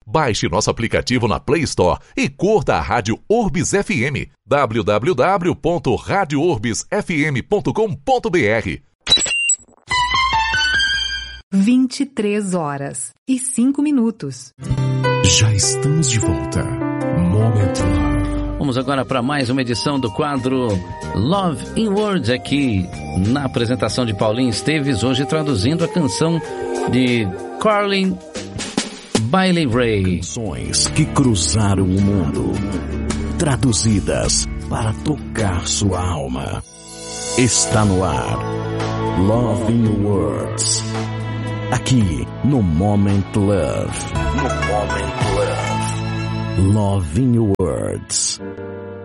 Baixe nosso aplicativo na Play Store e curta a Rádio Urbis FM. www.radiourbisfm.com.br 23h05. Já estamos de volta. Moment Love. Vamos agora para mais uma edição do quadro Love in Words, aqui na apresentação de Paulinho Esteves, hoje traduzindo a canção de Carlin Bailey Ray. Canções que cruzaram o mundo, traduzidas para tocar sua alma. Está no ar Love in Words, aqui no Moment Love. No Moment Love. Love in Words.